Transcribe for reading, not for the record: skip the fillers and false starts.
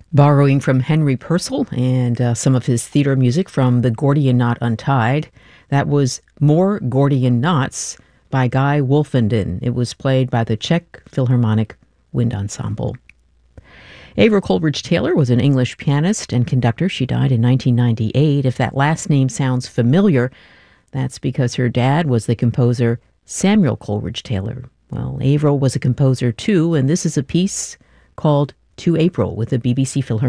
Borrowing from Henry Purcell and some of his theater music from The Gordian Knot Untied, that was More Gordian Knots by Guy Wolfenden. It was played by the Czech Philharmonic Wind Ensemble. Avril Coleridge-Taylor was an English pianist and conductor. She died in 1998. If that last name sounds familiar, that's because her dad was the composer Samuel Coleridge-Taylor. Well, Avril was a composer too, and this is a piece called To April with the BBC Philharmonic.